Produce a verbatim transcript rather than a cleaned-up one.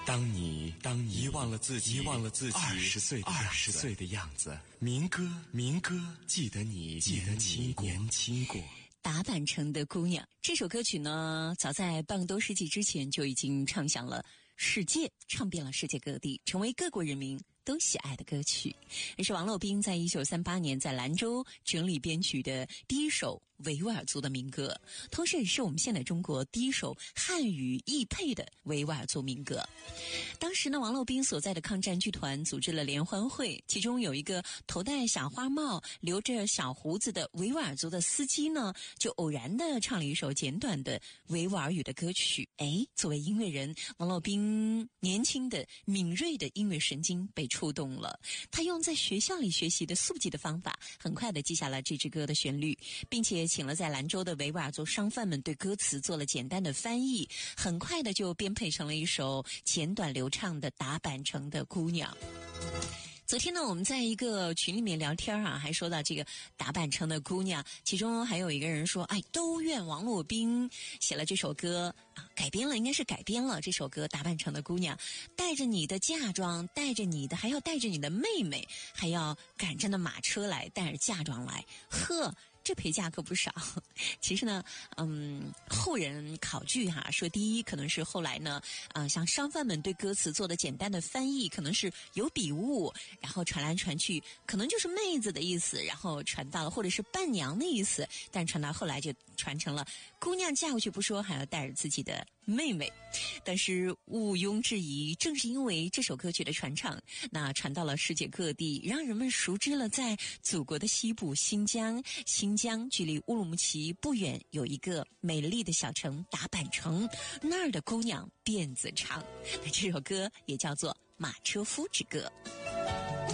当你当你遗忘了自己，遗忘了自己二十岁的二十岁的样子，民歌民歌，记得你记得你年轻过。 打扮成的姑娘这首歌曲呢，早在半个多世纪之前就已经唱响了世界，唱遍了世界各地，成为各国人民都喜爱的歌曲。也是王洛宾在一九三八年在兰州整理编曲的第一首维吾尔族的民歌，同时也是我们现在中国第一首汉语译配的维吾尔族民歌。当时呢，王洛宾所在的抗战剧团组织了联欢会，其中有一个头戴小花帽留着小胡子的维吾尔族的司机呢，就偶然的唱了一首简短的维吾尔语的歌曲。哎，作为音乐人，王洛宾年轻的敏锐的音乐神经被触动了，他用在学校里学习的速记的方法，很快的记下了这支歌的旋律，并且请了在兰州的维吾尔族商贩们对歌词做了简单的翻译，很快的就编配成了一首简短流畅的打扮成的姑娘。昨天呢，我们在一个群里面聊天啊，还说到这个打扮成的姑娘，其中还有一个人说，哎，都怨王洛宾写了这首歌啊，改编了，应该是改编了这首歌《打扮成的姑娘》，带着你的嫁妆，带着你的，还要带着你的妹妹，还要赶着那马车来，带着嫁妆来，呵。这陪嫁可不少。其实呢，嗯，后人考据哈，说第一可能是后来呢，啊、呃，像商贩们对歌词做的简单的翻译，可能是有笔误，然后传来传去，可能就是妹子的意思，然后传到了，或者是伴娘的意思，但传到后来就传成了姑娘嫁过去不说，还要带着自己的妹妹。但是毋庸置疑，正是因为这首歌曲的传唱，那传到了世界各地，让人们熟知了在祖国的西部新疆，新疆距离乌鲁木齐不远有一个美丽的小城达坂城，那儿的姑娘辫子长，那这首歌也叫做《马车夫之歌》。